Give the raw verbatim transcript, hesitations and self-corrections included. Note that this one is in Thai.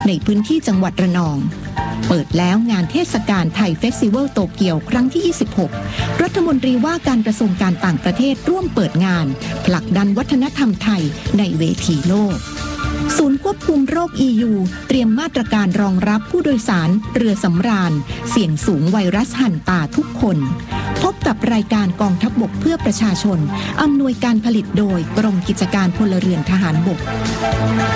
ในพื้นที่จังหวัดระนองเปิดแล้วงานเทศกาลไทยเฟสติวัลโตเกียวครั้งที่ยี่สิบหกรัฐมนตรีว่าการกระทรวงการต่างประเทศร่วมเปิดงานผลักดันวัฒนธรรมไทยในเวทีโลกศูนย์ควบคุมโรค อี ยู เตรียมมาตรการรองรับผู้โดยสารเรือสำราญเสี่ยงสูงไวรัสหั่นตาทุกคนพบกับรายการกองทัพบกเพื่อประชาชนอำนวยการผลิตโดยกรมกิจการพลเรือนทหารบก